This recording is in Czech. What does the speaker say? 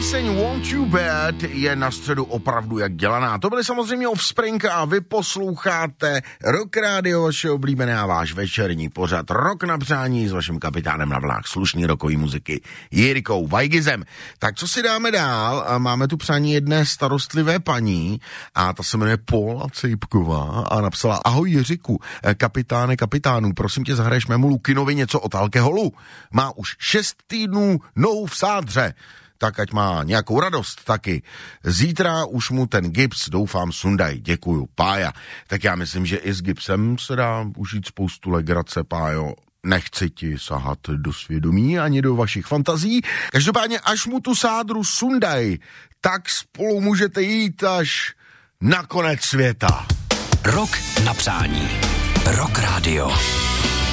Píseň Want You Bad je na středu opravdu jak dělaná. To byly samozřejmě Offspring a vy posloucháte Rock Radio, vaše oblíbené a váš večerní pořad Rock na přání s vaším kapitánem na vlnách slušný rokový muziky Jirkou Vajgizem. Tak co si dáme dál? Máme tu přání jedné starostlivé paní a ta se jmenuje Paula Cejpková a napsala: Ahoj Jiřiku, kapitánu, prosím tě, zahraješ mému Lukinovi něco od alkoholu. Má už 6 týdnů nohu v sádře, tak ať má nějakou radost taky. Zítra už mu ten gips, doufám, sundaj. Děkuju, Pája. Tak já myslím, že i s gipsem se dá užít spoustu legrace, Pájo. Nechci ti sahat do svědomí ani do vašich fantazí. Každopádně, až mu tu sádru sundaj, tak spolu můžete jít až na konec světa. Rock na přání. Rock Radio.